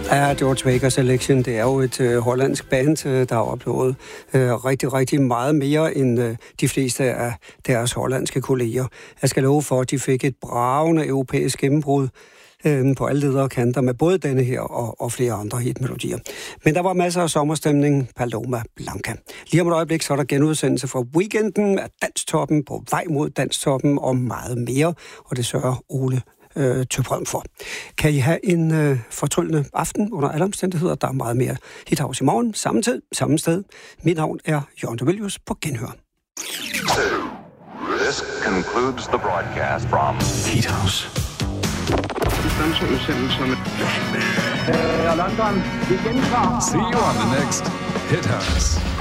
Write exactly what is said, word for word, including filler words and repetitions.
Ja, George Baker Selection, det er jo et øh, hollandsk band, øh, der har oplevet øh, rigtig, rigtig meget mere end øh, de fleste af deres hollandske kolleger. Jeg skal love for, at de fik et bragende europæisk gennembrud øh, på alle ledere kanter med både denne her og, og flere andre hitmelodier. Men der var masser af sommerstemning, Paloma Blanca. Lige om et øjeblik, så er der genudsendelse fra weekenden af Danstoppen, på vej mod Danstoppen og meget mere, og det sørger Ole Øh, Tøbrøm for. Kan I have en øh, fortryllende aften under alle omstændigheder? Der er meget mere Hithouse i morgen, samme tid, samme sted. Mit navn er Jørgen de Villius, på genhør. This concludes the broadcast from Hithouse. See you on the next Hithouse.